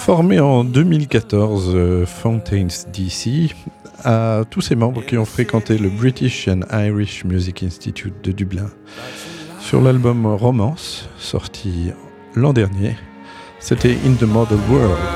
Formé en 2014, Fountains DC a tous ses membres qui ont fréquenté le British and Irish Music Institute de Dublin. Sur l'album Romance, sorti l'an dernier, c'était In the Model World.